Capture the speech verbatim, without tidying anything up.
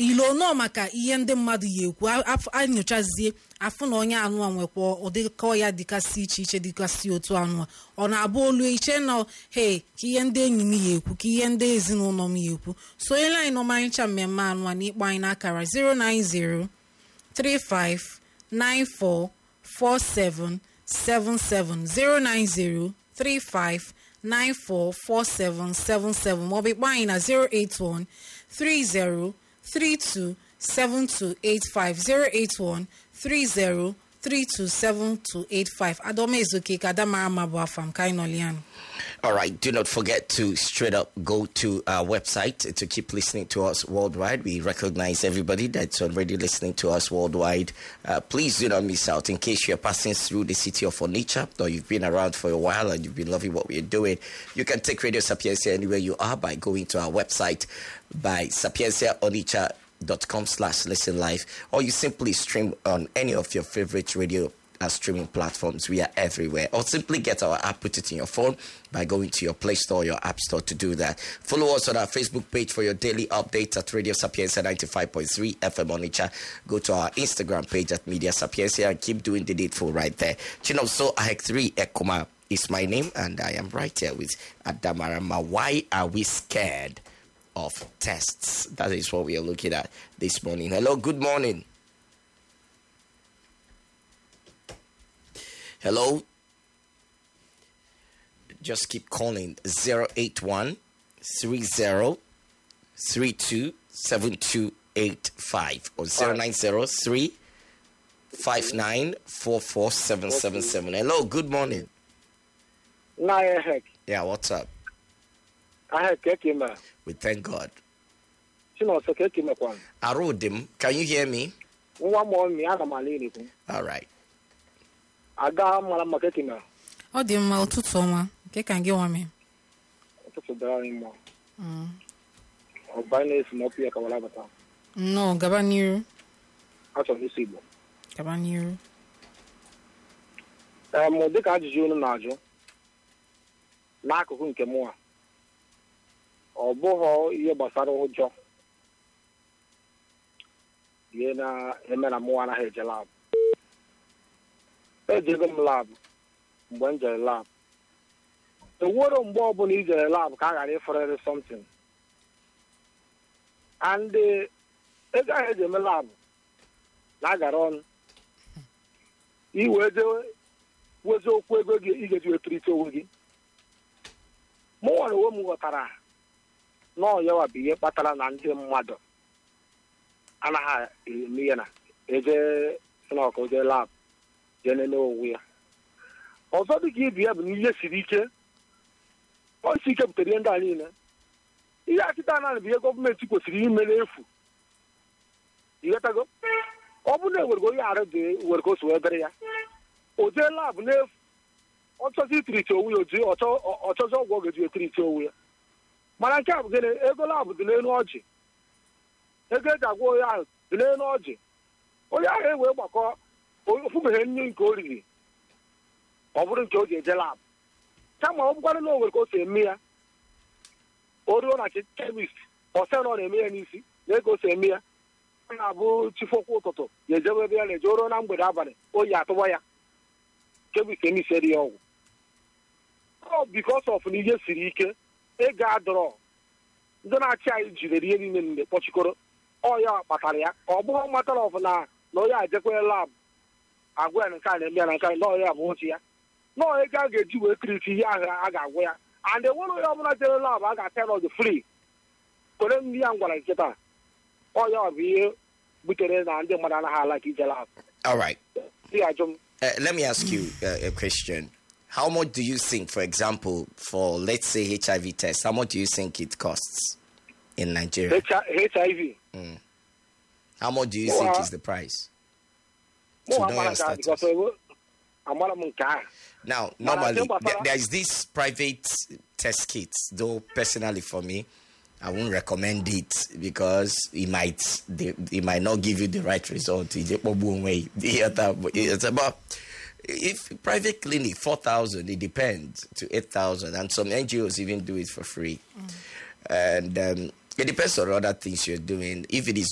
ilo no maka ihe ndị mmadụ ya ekwu anyochazie afụ na onye anụ nwekwa ụdịkọ ya dịkasị iche iche dịkasị otu anụ ọ na-abụ olu iche na he ka ihe ndị enyi m ya ekwu ka ihe ndị ezinụlọ m ya ekwu so ele anyị nọmarịcha mmemme anụ a na ịkpọ anyị n'akara zero nine zero three five nine four four seven seven seven zero nine zero three five nine four four seven seven seven maọbụ ịkpọ anyị na zero eight one three zero three two seven two eight five zero eight one three zero three two seven two eight five. Adoma Ezoke Kadamara Mabu Afam Kainoliano. All right, do not forget to straight up go to our website to keep listening to us worldwide. We recognize everybody that's already listening to us worldwide. Uh, please do not miss out in case you're passing through the city of Onitsha or you've been around for a while and you've been loving what we're doing. You can take Radio Sapiencia anywhere you are by going to our website by sapiencia onitsha dot com slash listen live, or you simply stream on any of your favorite radio uh, streaming platforms. We are everywhere. Or simply get our app, put it in your phone by going to your Play Store or your App Store to do that. Follow us on our Facebook page for your daily updates at Radio Sapiencia ninety-five point three F M Onitsha. Go to our Instagram page at Media Sapiencia and keep doing the needful right there. Chinoso Ahek three Ekoma is my name, and I am right here with Adamarama. Why are we scared of tests? That is what we are looking at this morning. Hello, good morning. Hello. Just keep calling zero eight one three zero three two seven two eight five or zero nine zero three five nine four four seven seven seven. Hello, good morning. Yeah, what's up? We thank God. Arodim, can you hear me? All right. Ọ dị mma ụtụtụ ọma nke ka gị nwame. Ụtụtụ dara mma. Mm. Ọ baa na-esi n'ọpụ ya ka wala bata. No, gaba n'iru. Achọ isi Igbo. Gaba n'iru. Ee, mụ dịka ajụjụ unu na-ajụ n'akụkụ nke mụ a. Ọ bụghị ihe gbasara ụjọ. Ihe na-eme na mụ anaghị eje lab. Ejego m lab mgbe m jere lab. Enwere mgbe ọbụla i jere lab ka a ghara ịfọrịrị something. And ego ahụ eji eme lab na-agara ọnụ. Iwe je wezi okwu ego gị ị ga-eji wetrite onwe gị. Mụ nwere onwe m ghọtara na ọyawa bụ ihe kpatara na ndị mmadụ anaghị eme ihe na eje sinọka oje lab jee nene onwe ya. Ọzọ dị ka ibi ya bụ na ihe siri ike ọ isi ike butere ihe ndị a niile. Ihe akịta naanị bụ ihe gọọmenti kwesịrị ime n'efu. Ịghọtago? Ọ bụ na enwerego onye arụ dị were ka o si wee bere ya o jee lab n'efu ọ chọzi itiriti onwe ya ọ chọzi ọgwụ ọ ga-eji etiriti onwe ya. Mana nke a bụ gịnị? Ego lab dị n'elu ọjị, ego eji agwa onye ahụ dị n'elu ọjị. Onye ahụ ewee gbakọ ofubeghị nri nke o riri ọ bụrụ nke o ji eje lab. Kama ọ bụkwara na o nwere ka o si eme ya o ruo na chemist ọsọ na ọ na-eme ya n'isi na ego o si eme ya ọ na-abụ chifokwu ụtụtụ ya ejebe ebe ya na-eje o ruo na mgbede abalị oyi atụwa ya chemist emiseri ya ọgwụ. Ọ because of na ihe siri ike ego adọrọ ndị na-achị anyị jidere ihe niile mgbe kpọchikọrọ ọ ya kpatara ya. Ọ bụghị matara ọfụ na na onye ajekwere lab agwa ya na nke a na-eme ya na nke a na ọya bụ otu ya na ego a ga-eji wee triti ihe ahụ a ga-agwa ya. And enwere onye ọbụla jere lab a ga-ata n'ọdụ free kwere ndị ya ngwara nkịta ọya bụ ihe butere na ndị mmadụ anaghị ala ka ije lab. All right. Uh, let me ask you uh, a question. How much do you think, for example, for let's say H I V test, how much do you think it costs in Nigeria? H I V. Mm. How much do you well, think is the price? To know your status. Now, normally, there, there is this private test kits, though personally for me, I won't recommend it because it might they, it might not give you the right result. It's about, if private clinic, four thousand, it depends, to eight thousand, and some N G Os even do it for free. Mm. And um, it depends on other things you're doing. If it is